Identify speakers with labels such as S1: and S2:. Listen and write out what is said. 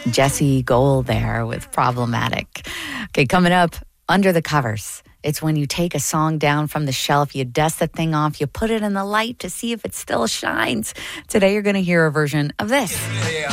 S1: Jesse Gold there with Problematic. Okay, coming up, Under the Covers. It's when you take a song down from the shelf, you dust the thing off, you put it in the light to see if it still shines. Today you're going to hear a version of this.